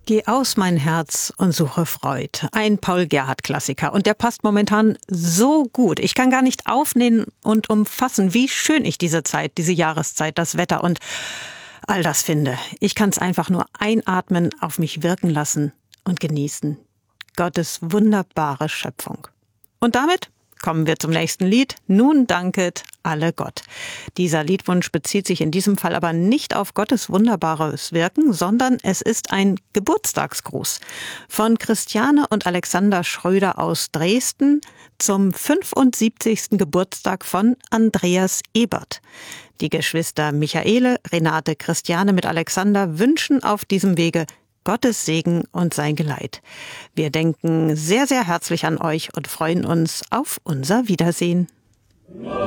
Geh aus, mein Herz, und suche Freud. Ein Paul-Gerhardt-Klassiker. Und der passt momentan so gut. Ich kann gar nicht aufnehmen und umfassen, wie schön ich diese Zeit, diese Jahreszeit, das Wetter und all das finde. Ich kann es einfach nur einatmen, auf mich wirken lassen und genießen. Gottes wunderbare Schöpfung. Und damit kommen wir zum nächsten Lied. Nun danket alle Gott. Dieser Liedwunsch bezieht sich in diesem Fall aber nicht auf Gottes wunderbares Wirken, sondern es ist ein Geburtstagsgruß von Christiane und Alexander Schröder aus Dresden zum 75. Geburtstag von Andreas Ebert. Die Geschwister Michaele, Renate, Christiane mit Alexander wünschen auf diesem Wege Gottes Segen und sein Geleit. Wir denken sehr, sehr herzlich an euch und freuen uns auf unser Wiedersehen.